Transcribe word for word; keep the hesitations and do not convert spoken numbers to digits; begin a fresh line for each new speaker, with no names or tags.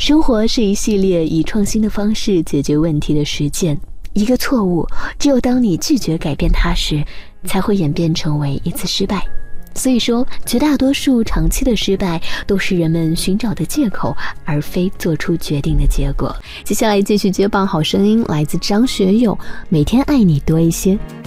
生活是一系列以创新的方式解决问题的实践，一个错误，只有当你拒绝改变它时，才会演变成为一次失败。所以说，绝大多数长期的失败都是人们寻找的借口，而非做出决定的结果。接下来继续接棒好声音，来自张学友，每天爱你多一些。